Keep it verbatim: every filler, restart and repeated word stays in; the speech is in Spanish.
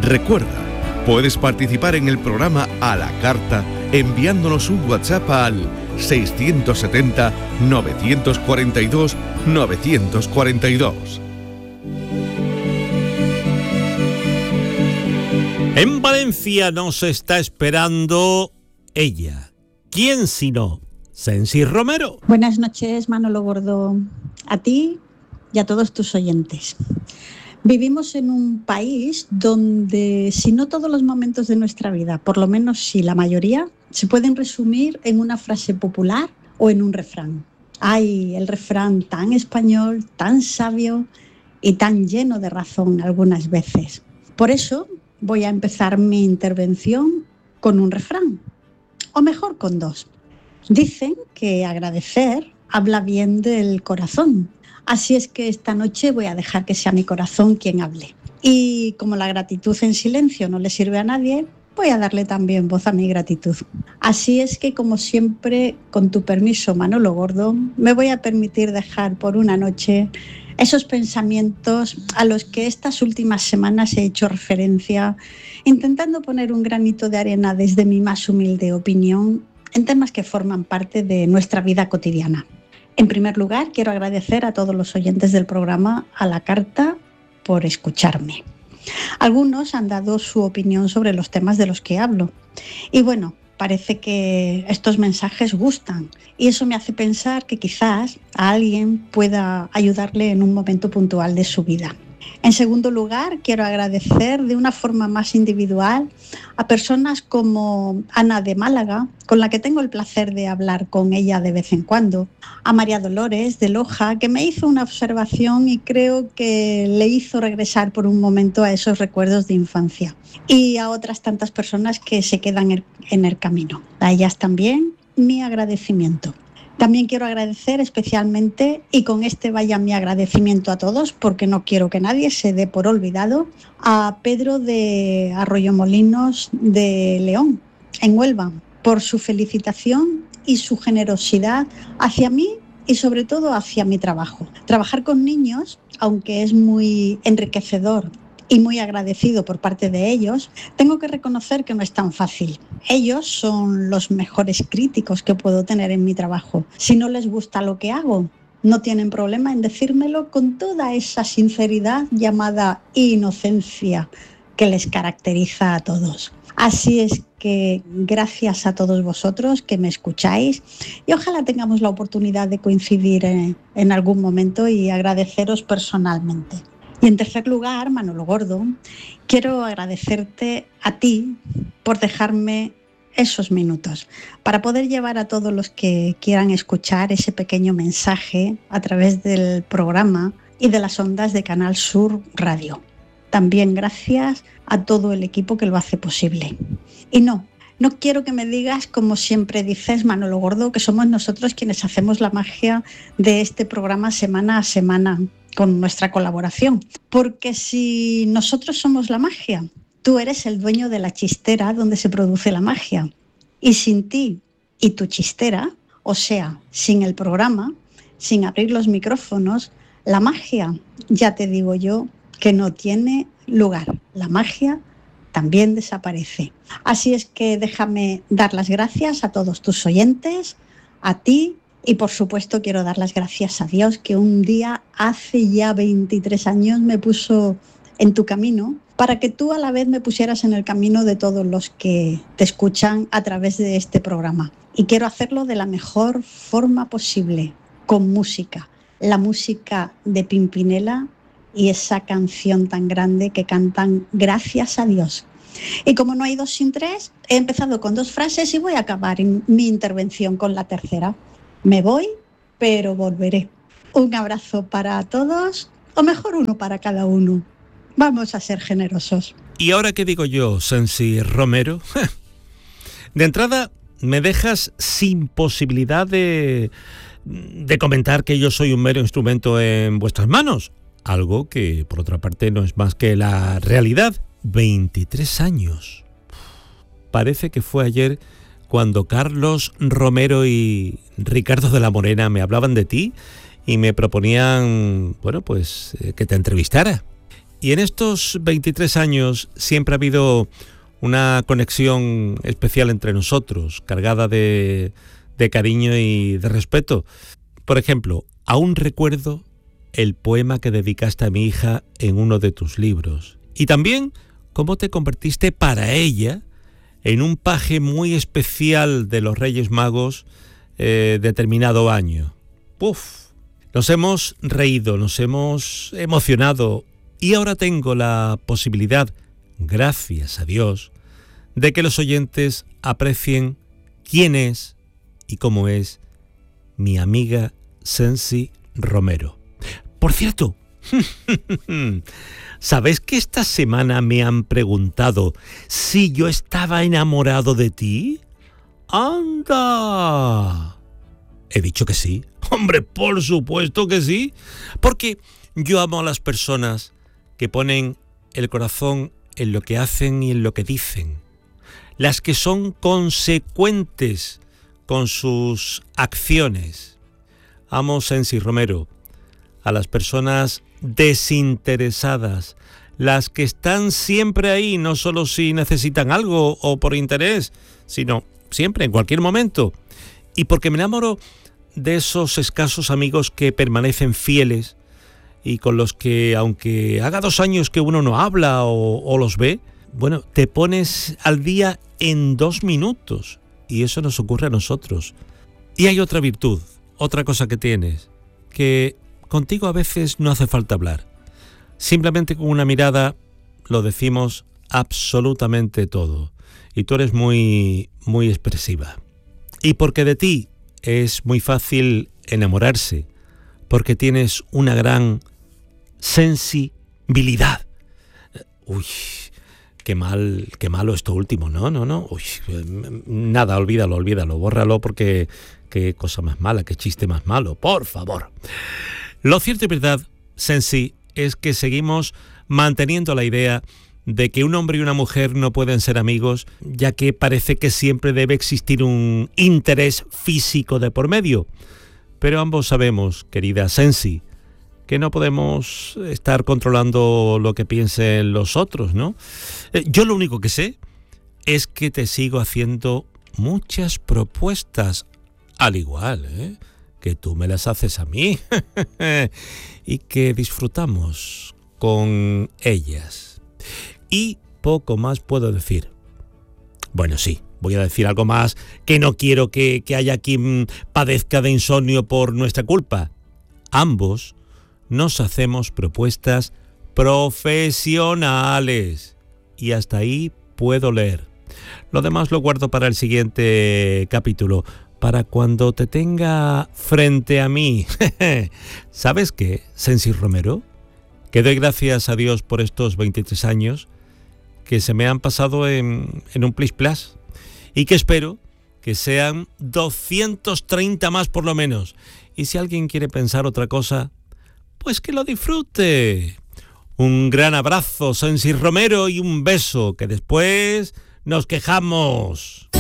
Recuerda, puedes participar en el programa a la carta enviándonos un WhatsApp al seiscientos setenta, novecientos cuarenta y dos, novecientos cuarenta y dos. En Valencia nos está esperando ella. ¿Quién sino? Sensi Romero. Buenas noches, Manolo Gordo, a ti y a todos tus oyentes. Vivimos en un país donde, si no todos los momentos de nuestra vida, por lo menos sí la mayoría, se pueden resumir en una frase popular o en un refrán. Ay, el refrán tan español, tan sabio y tan lleno de razón algunas veces. Por eso voy a empezar mi intervención con un refrán, o mejor con dos. Dicen que agradecer habla bien del corazón. Así es que esta noche voy a dejar que sea mi corazón quien hable. Y como la gratitud en silencio no le sirve a nadie, voy a darle también voz a mi gratitud. Así es que, como siempre, con tu permiso, Manolo Gordo, me voy a permitir dejar por una noche esos pensamientos a los que estas últimas semanas he hecho referencia, intentando poner un granito de arena desde mi más humilde opinión en temas que forman parte de nuestra vida cotidiana. En primer lugar, quiero agradecer a todos los oyentes del programa A la Carta por escucharme. Algunos han dado su opinión sobre los temas de los que hablo. Y bueno, parece que estos mensajes gustan. Y eso me hace pensar que quizás a alguien pueda ayudarle en un momento puntual de su vida. En segundo lugar, quiero agradecer de una forma más individual a personas como Ana de Málaga, con la que tengo el placer de hablar con ella de vez en cuando, a María Dolores de Loja, que me hizo una observación y creo que le hizo regresar por un momento a esos recuerdos de infancia, y a otras tantas personas que se quedan en el camino. A ellas también mi agradecimiento. También quiero agradecer especialmente, y con este vaya mi agradecimiento a todos, porque no quiero que nadie se dé por olvidado, a Pedro de Arroyomolinos de León, en Huelva, por su felicitación y su generosidad hacia mí y sobre todo hacia mi trabajo. Trabajar con niños, aunque es muy enriquecedor y muy agradecido por parte de ellos, tengo que reconocer que no es tan fácil. Ellos son los mejores críticos que puedo tener en mi trabajo. Si no les gusta lo que hago, no tienen problema en decírmelo con toda esa sinceridad llamada inocencia que les caracteriza a todos. Así es que gracias a todos vosotros que me escucháis, y ojalá tengamos la oportunidad de coincidir en, en algún momento y agradeceros personalmente. Y en tercer lugar, Manolo Gordo, quiero agradecerte a ti por dejarme esos minutos para poder llevar a todos los que quieran escuchar ese pequeño mensaje a través del programa y de las ondas de Canal Sur Radio. También gracias a todo el equipo que lo hace posible. Y no, no quiero que me digas, como siempre dices, Manolo Gordo, que somos nosotros quienes hacemos la magia de este programa semana a semana, con nuestra colaboración, porque si nosotros somos la magia, tú eres el dueño de la chistera donde se produce la magia, y sin ti y tu chistera, o sea, sin el programa, sin abrir los micrófonos, la magia, ya te digo yo, que no tiene lugar. La magia también desaparece. Así es que déjame dar las gracias a todos tus oyentes, a ti. Y por supuesto quiero dar las gracias a Dios, que un día hace ya veintitrés años me puso en tu camino, para que tú a la vez me pusieras en el camino de todos los que te escuchan a través de este programa. Y quiero hacerlo de la mejor forma posible, con música. La música de Pimpinela y esa canción tan grande que cantan Gracias a Dios. Y como no hay dos sin tres, he empezado con dos frases y voy a acabar mi intervención con la tercera. Me voy, pero volveré. Un abrazo para todos, o mejor uno para cada uno. Vamos a ser generosos. ¿Y ahora qué digo yo, Sensi Romero? De entrada, me dejas sin posibilidad de, de comentar que yo soy un mero instrumento en vuestras manos. Algo que, por otra parte, no es más que la realidad. veintitrés años. Parece que fue ayer cuando Carlos Romero y Ricardo de la Morena me hablaban de ti y me proponían, bueno, pues, eh, que te entrevistara. Y en estos veintitrés años siempre ha habido una conexión especial entre nosotros, cargada de, de cariño y de respeto. Por ejemplo, aún recuerdo el poema que dedicaste a mi hija en uno de tus libros. Y también cómo te convertiste para ella en un paje muy especial de los Reyes Magos eh, determinado año. ¡Puf! Nos hemos reído, nos hemos emocionado y ahora tengo la posibilidad, gracias a Dios, de que los oyentes aprecien quién es y cómo es mi amiga Sensi Romero. Por cierto, ¿sabes que esta semana me han preguntado si yo estaba enamorado de ti? ¡Anda! He dicho que sí. Hombre, por supuesto que sí. Porque yo amo a las personas que ponen el corazón en lo que hacen y en lo que dicen. Las que son consecuentes con sus acciones. Amo, Sensi Romero, a las personas desinteresadas, las que están siempre ahí, no solo si necesitan algo o por interés, sino siempre, en cualquier momento. Y porque me enamoro de esos escasos amigos que permanecen fieles y con los que, aunque haga dos años que uno no habla o, o los ve, bueno, te pones al día en dos minutos. Y eso nos ocurre a nosotros. Y hay otra virtud, otra cosa que tienes, que contigo a veces no hace falta hablar. Simplemente con una mirada lo decimos absolutamente todo. Y tú eres muy, muy expresiva. Y porque de ti es muy fácil enamorarse, porque tienes una gran sensibilidad. Uy, qué mal, qué malo esto último. No, no, no. Uy, nada, olvídalo, olvídalo. Bórralo porque qué cosa más mala, qué chiste más malo. Por favor. Lo cierto y verdad, Sensi, es que seguimos manteniendo la idea de que un hombre y una mujer no pueden ser amigos, ya que parece que siempre debe existir un interés físico de por medio. Pero ambos sabemos, querida Sensi, que no podemos estar controlando lo que piensen los otros, ¿no? Yo lo único que sé es que te sigo haciendo muchas propuestas, al igual, ¿eh?, que tú me las haces a mí y que disfrutamos con ellas. Y poco más puedo decir. Bueno, sí, voy a decir algo más, que no quiero que, que haya quien padezca de insomnio por nuestra culpa. Ambos nos hacemos propuestas profesionales. Y hasta ahí puedo leer. Lo demás lo guardo para el siguiente capítulo, para cuando te tenga frente a mí. ¿Sabes qué, Sensi Romero? Que doy gracias a Dios por estos veintitrés años que se me han pasado en, en un plis plas, y que espero que sean doscientos treinta más por lo menos. Y si alguien quiere pensar otra cosa, pues que lo disfrute. Un gran abrazo, Sensi Romero, y un beso, que después nos quejamos.